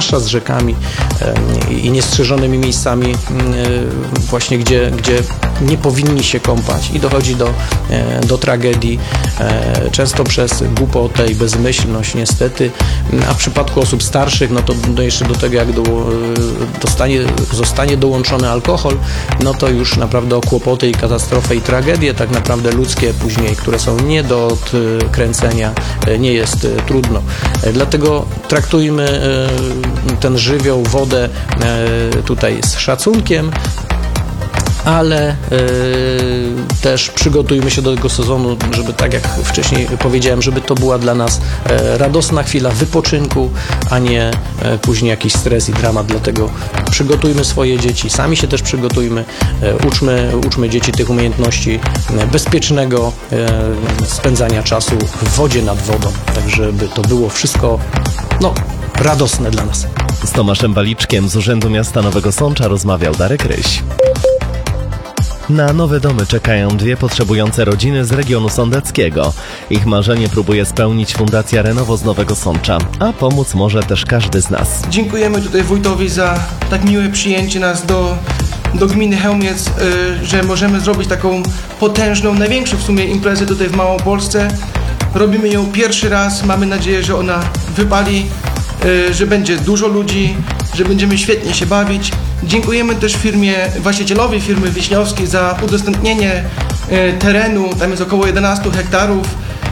zwłaszcza z rzekami i niestrzeżonymi miejscami właśnie, gdzie nie powinni się kąpać i dochodzi do tragedii, często przez głupotę i bezmyślność niestety, a w przypadku osób starszych, no to jeszcze do tego jak zostanie dołączony alkohol, no to już naprawdę o kłopoty i katastrofę i tragedie tak naprawdę ludzkie później, które są nie do odkręcenia, nie jest trudno. Dlatego traktujmy ten żywioł, wodę tutaj z szacunkiem, ale też przygotujmy się do tego sezonu, żeby tak jak wcześniej powiedziałem, żeby to była dla nas radosna chwila wypoczynku, a nie później jakiś stres i dramat. Dlatego przygotujmy swoje dzieci, sami się też przygotujmy, uczmy dzieci tych umiejętności bezpiecznego spędzania czasu w wodzie, nad wodą, tak żeby to było wszystko radosne dla nas. Z Tomaszem Waliczkiem z Urzędu Miasta Nowego Sącza rozmawiał Darek Ryś. Na nowe domy czekają 2 potrzebujące rodziny z regionu sądeckiego. Ich marzenie próbuje spełnić Fundacja Renowo z Nowego Sącza, a pomóc może też każdy z nas. Dziękujemy tutaj wójtowi za tak miłe przyjęcie nas do gminy Chełmiec, że możemy zrobić taką potężną, największą w sumie imprezę tutaj w Małopolsce. Robimy ją pierwszy raz, mamy nadzieję, że ona wypali, że będzie dużo ludzi, że będziemy świetnie się bawić. Dziękujemy też właścicielowi firmy Wiśniowskiej za udostępnienie terenu, tam jest około 11 hektarów.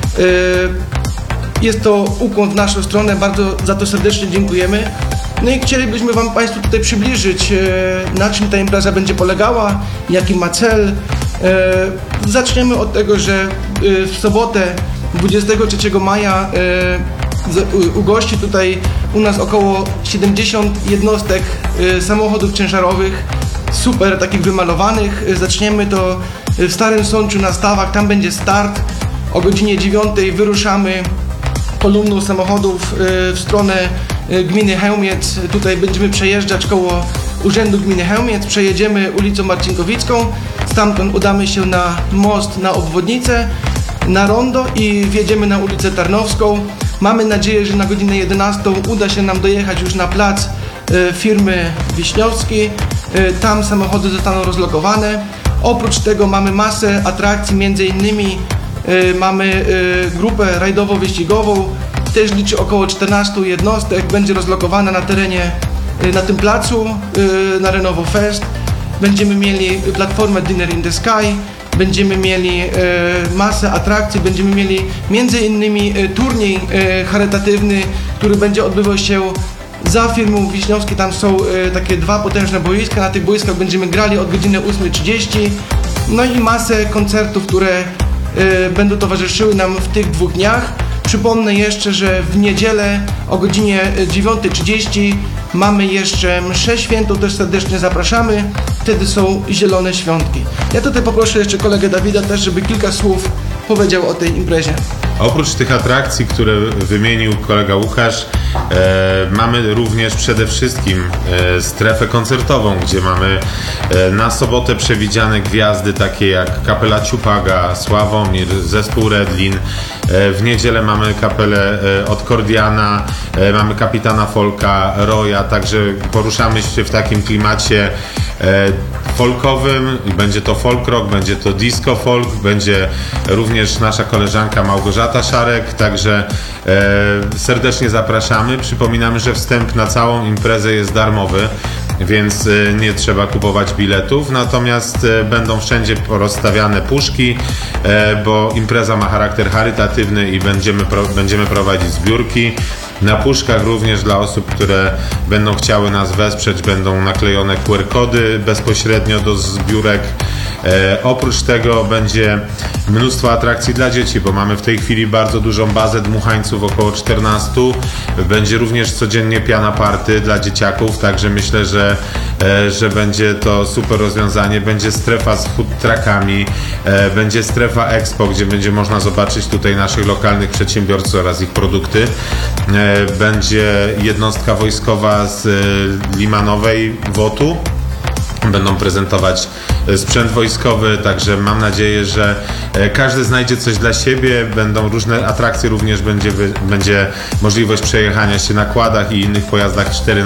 Jest to ukłon w naszą stronę, bardzo za to serdecznie dziękujemy. No i chcielibyśmy Państwu tutaj przybliżyć, na czym ta impreza będzie polegała, jaki ma cel. Zaczniemy od tego, że w sobotę 23 maja ugości tutaj u nas około 70 jednostek samochodów ciężarowych, super takich wymalowanych. Zaczniemy to w Starym Sączu na Stawach, tam będzie start. O godzinie 9 wyruszamy kolumną samochodów w stronę gminy Chełmiec. Tutaj będziemy przejeżdżać koło Urzędu Gminy Chełmiec, przejedziemy ulicą Marcinkowicką, stamtąd udamy się na most, na obwodnicę, na rondo i wjedziemy na ulicę Tarnowską. Mamy nadzieję, że na godzinę 11 uda się nam dojechać już na plac firmy Wiśniowskiej. Tam samochody zostaną rozlokowane. Oprócz tego mamy masę atrakcji, między innymi mamy grupę rajdowo-wyścigową, też liczy około 14 jednostek, będzie rozlokowana na terenie, na tym placu, na Renovo Fest. Będziemy mieli platformę Dinner in the Sky, będziemy mieli masę atrakcji, będziemy mieli między innymi turniej charytatywny, który będzie odbywał się za firmą Wiśniowskiej. Tam są takie 2 potężne boiska, na tych boiskach będziemy grali od godziny 8:30. No i masę koncertów, które będą towarzyszyły nam w tych 2 dniach. Przypomnę jeszcze, że w niedzielę o godzinie 9:30 mamy jeszcze mszę świętą, też serdecznie zapraszamy. Wtedy są zielone świątki. Ja tutaj poproszę jeszcze kolegę Dawida też, żeby kilka słów powiedział o tej imprezie. Oprócz tych atrakcji, które wymienił kolega Łukasz, mamy również przede wszystkim strefę koncertową, gdzie mamy na sobotę przewidziane gwiazdy takie jak Kapela Ciupaga, Sławomir, zespół Redlin. W niedzielę mamy kapelę od Kordiana, mamy Kapitana Folka, Roya, także poruszamy się w takim klimacie folkowym. Będzie to folk rock, będzie to disco folk, będzie również nasza koleżanka Małgorzata Szarek, także serdecznie zapraszamy. Przypominamy, że wstęp na całą imprezę jest darmowy, więc nie trzeba kupować biletów, natomiast będą wszędzie porozstawiane puszki, bo impreza ma charakter charytatywny i będziemy prowadzić zbiórki. Na puszkach również dla osób, które będą chciały nas wesprzeć, będą naklejone QR-kody bezpośrednio do zbiórek. Oprócz tego będzie mnóstwo atrakcji dla dzieci, bo mamy w tej chwili bardzo dużą bazę dmuchańców, około 14. Będzie również codziennie piana party dla dzieciaków, także myślę, że będzie to super rozwiązanie. Będzie strefa z food truckami, będzie strefa expo, gdzie będzie można zobaczyć tutaj naszych lokalnych przedsiębiorców oraz ich produkty. Będzie jednostka wojskowa z Limanowej WOT-u. Będą prezentować sprzęt wojskowy, także mam nadzieję, że każdy znajdzie coś dla siebie. Będą różne atrakcje, również będzie możliwość przejechania się na quadach i innych pojazdach 4x4.